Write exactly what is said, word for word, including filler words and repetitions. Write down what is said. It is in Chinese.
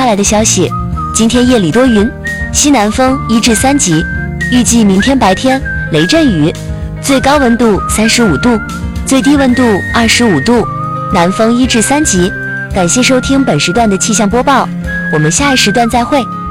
发来的消息，今天夜里多云，西南风一至三级，预计明天白天雷阵雨，最高温度三十五度，最低温度二十五度，南风一至三级。感谢收听本时段的气象播报，我们下一时段再会。